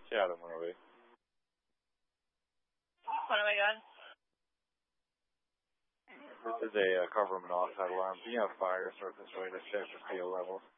Chatham, where are we? What am I got? This is a carburetor monoxide alarm. Do you have fire surface way to check the fuel levels?